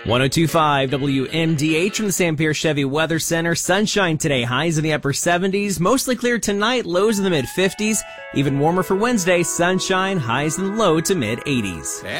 1025 WMDH from the Sam Pierce Chevy Weather Center. Sunshine today, highs in the upper 70s. Mostly clear tonight, lows in the mid 50s. Even warmer for Wednesday, sunshine, highs in the low to mid 80s.